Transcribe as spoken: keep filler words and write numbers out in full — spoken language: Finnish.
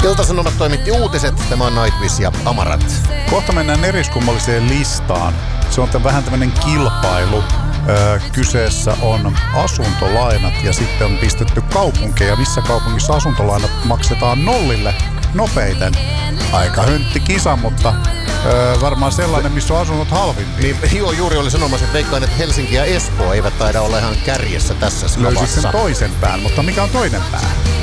Ilta-Sanomat toimitti uutiset. Tämä on Nightwish ja Amaranth. Kohta mennään eriskummalliseen listaan. Se on tämän vähän tämmöinen kilpailu. Öö, kyseessä on asuntolainat ja sitten on pistetty kaupunkeja, missä kaupungissa asuntolainat maksetaan nollille nopeiten. Aika höntti kisa, mutta öö, varmaan sellainen, missä on asunnot halvimpi. Niin, joo, juuri oli sanomassa, että veikkaan, että Helsinki ja Espoo eivät taida olla ihan kärjessä tässä skavassa. Löysit sen toisen pään, mutta mikä on toinen pää?